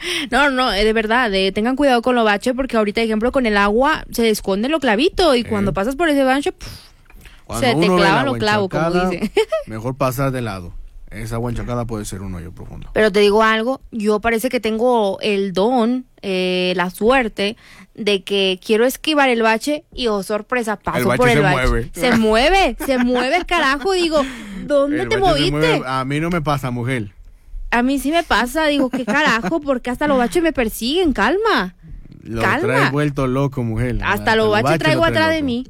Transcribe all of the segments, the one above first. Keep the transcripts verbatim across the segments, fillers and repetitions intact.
No, no, de verdad, de, tengan cuidado con los baches porque ahorita, ejemplo, con el agua se esconde lo clavito y eh. cuando pasas por ese bache, pff, se te clavan los clavos, como dicen. Mejor pasar de lado. Esa agua encharcada puede ser un hoyo profundo. Pero te digo algo, yo parece que tengo el don, eh, la suerte de que quiero esquivar el bache y, oh, sorpresa, paso el bache por el se bache. Mueve. Se mueve, se mueve, carajo. Digo, ¿dónde el te moviste? A mí no me pasa, mujer. A mí sí me pasa, digo, ¿qué carajo? Porque hasta los baches me persiguen, calma. Lo calma. traes vuelto loco, mujer. Hasta, hasta los baches bache traigo atrás de mí.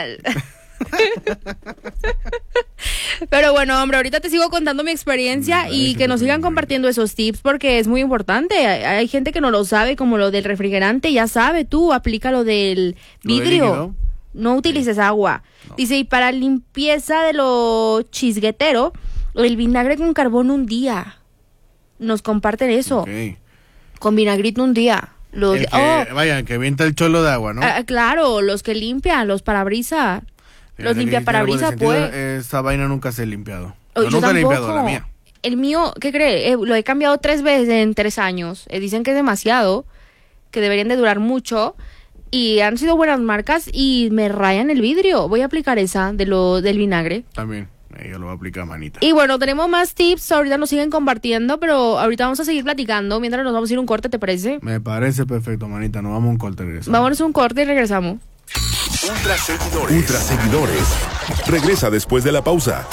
Pero bueno, hombre, ahorita te sigo contando mi experiencia y que nos sigan compartiendo esos tips porque es muy importante. Hay, hay gente que no lo sabe, como lo del refrigerante, ya sabe, tú aplica lo del vidrio. No utilices agua. No. Dice, y para limpieza de lo chisguetero, el vinagre con carbón un día. Nos comparten eso. Okay. Con vinagrito un día. Los, el que, oh, vaya, que avienta el cholo de agua, ¿no? Ah, claro, los que limpian, los parabrisas. Los limpia parabrisas, pues. Esa vaina nunca se ha limpiado. Oh, yo nunca tampoco. he limpiado la mía. El mío, ¿qué cree? Eh, lo he cambiado tres veces en tres años. Eh, dicen que es demasiado, que deberían de durar mucho. Y han sido buenas marcas y me rayan el vidrio. Voy a aplicar esa de lo del vinagre. También. Yo lo voy a aplicar, manita. Y bueno, tenemos más tips, ahorita nos siguen compartiendo, pero ahorita vamos a seguir platicando mientras nos vamos a ir a un corte, ¿te parece? Me parece perfecto, manita, nos vamos a un corte y regresamos. Vámonos a un corte y regresamos. Ultra seguidores. Ultra seguidores. Regresa después de la pausa.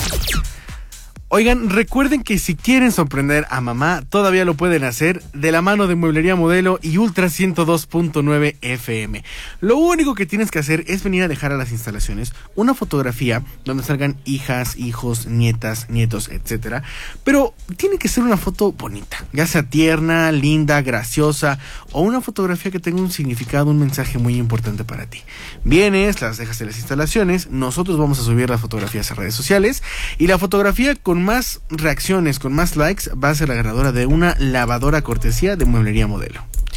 Oigan, recuerden que si quieren sorprender a mamá, todavía lo pueden hacer de la mano de Mueblería Modelo y Ultra ciento dos punto nueve F M. Lo único que tienes que hacer es venir a dejar a las instalaciones una fotografía donde salgan hijas, hijos, nietas, nietos, etcétera. Pero tiene que ser una foto bonita, ya sea tierna, linda, graciosa o una fotografía que tenga un significado, un mensaje muy importante para ti. Vienes, las dejas en las instalaciones, nosotros vamos a subir las fotografías a redes sociales y la fotografía con más reacciones, con más likes, va a ser la ganadora de una lavadora cortesía de Mueblería Modelo.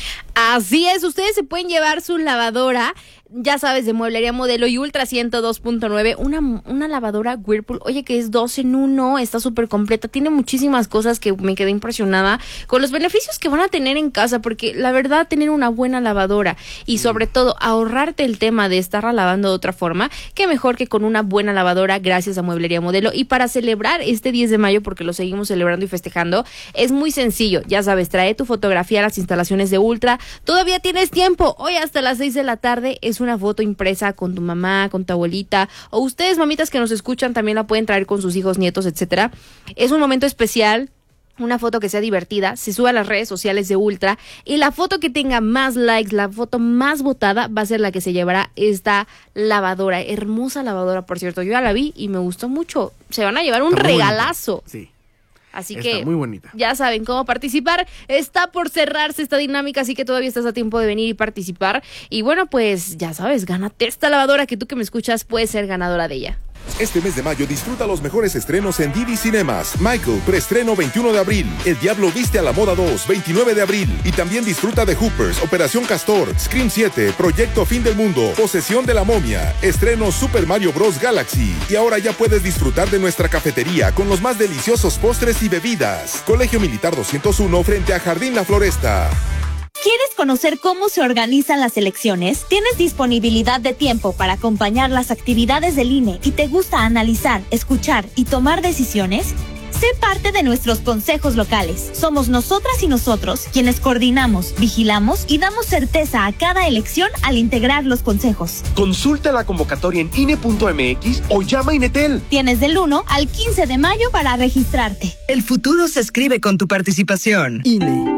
Así es, ustedes se pueden llevar su lavadora, ya sabes, de Mueblería Modelo y Ultra ciento dos punto nueve, una, una lavadora Whirlpool, oye, que es dos en uno, está súper completa, tiene muchísimas cosas que me quedé impresionada con los beneficios que van a tener en casa, porque la verdad, tener una buena lavadora y sobre todo ahorrarte el tema de estarla lavando de otra forma, qué mejor que con una buena lavadora gracias a Mueblería Modelo. Y para celebrar este diez de mayo, porque lo seguimos celebrando y festejando, es muy sencillo, ya sabes, trae tu fotografía a las instalaciones de Ultra, todavía tienes tiempo, hoy hasta las seis de la tarde, es una foto impresa con tu mamá, con tu abuelita, o ustedes, mamitas que nos escuchan, también la pueden traer con sus hijos, nietos, etcétera. Es un momento especial, una foto que sea divertida, se sube a las redes sociales de Ultra y la foto que tenga más likes, la foto más votada va a ser la que se llevará esta lavadora, hermosa lavadora, por cierto, yo ya la vi y me gustó mucho, se van a llevar un regalazo. Sí. Así está que muy bonita. Ya saben cómo participar. Está por cerrarse esta dinámica, así que todavía estás a tiempo de venir y participar. Y bueno, pues ya sabes, gánate esta lavadora que tú que me escuchas puedes ser ganadora de ella. Este mes de mayo disfruta los mejores estrenos en D V Cinemas. Michael, preestreno veintiuno de abril. El Diablo viste a la moda dos, veintinueve de abril. Y también disfruta de Hoopers, Operación Castor, Scream siete, Proyecto Fin del Mundo, Posesión de la Momia. Estreno Super Mario Bros. Galaxy. Y ahora ya puedes disfrutar de nuestra cafetería con los más deliciosos postres y bebidas. Colegio Militar doscientos uno frente a Jardín La Floresta. ¿Quieres conocer cómo se organizan las elecciones? ¿Tienes disponibilidad de tiempo para acompañar las actividades del I N E y te gusta analizar, escuchar y tomar decisiones? Sé parte de nuestros consejos locales. Somos nosotras y nosotros quienes coordinamos, vigilamos y damos certeza a cada elección al integrar los consejos. Consulta la convocatoria en I N E punto M X o llama a Inetel. Tienes del uno al quince de mayo para registrarte. El futuro se escribe con tu participación. I N E.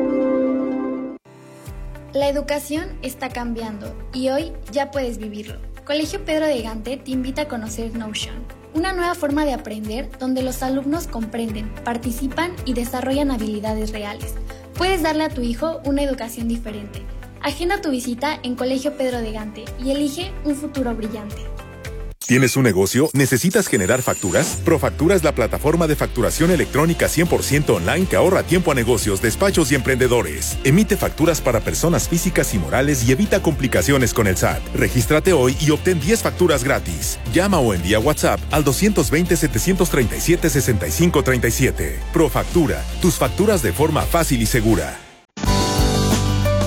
La educación está cambiando y hoy ya puedes vivirlo. Colegio Pedro de Gante te invita a conocer Notion, una nueva forma de aprender donde los alumnos comprenden, participan y desarrollan habilidades reales. Puedes darle a tu hijo una educación diferente. Agenda tu visita en Colegio Pedro de Gante y elige un futuro brillante. ¿Tienes un negocio? ¿Necesitas generar facturas? Profactura es la plataforma de facturación electrónica cien por ciento online que ahorra tiempo a negocios, despachos y emprendedores. Emite facturas para personas físicas y morales y evita complicaciones con el S A T. Regístrate hoy y obtén diez facturas gratis. Llama o envía WhatsApp al dos dos cero, siete tres siete, seis cinco tres siete. Profactura, tus facturas de forma fácil y segura.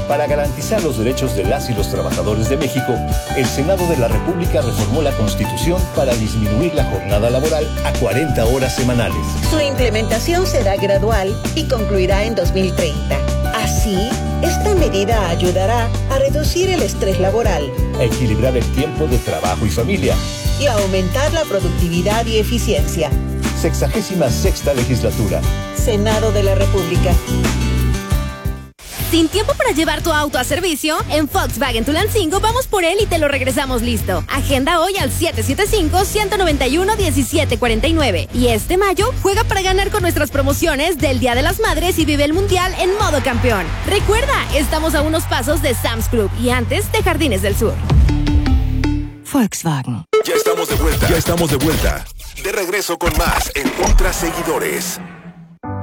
Para garantizar los derechos de las y los trabajadores de México, el Senado de la República reformó la Constitución para disminuir la jornada laboral a cuarenta horas semanales. Su implementación será gradual y concluirá en dos mil treinta. Así, esta medida ayudará a reducir el estrés laboral, a equilibrar el tiempo de trabajo y familia y a aumentar la productividad y eficiencia. Sexagésima sexta legislatura. Senado de la República. ¿Sin tiempo para llevar tu auto a servicio? En Volkswagen Tulancingo vamos por él y te lo regresamos listo. Agenda hoy al siete siete cinco, uno nueve uno, uno siete cuatro nueve. Y este mayo, juega para ganar con nuestras promociones del Día de las Madres y vive el Mundial en modo campeón. Recuerda, estamos a unos pasos de Sam's Club y antes de Jardines del Sur. Volkswagen. Ya estamos de vuelta. Ya estamos de vuelta. De regreso con más en Ultra Seguidores.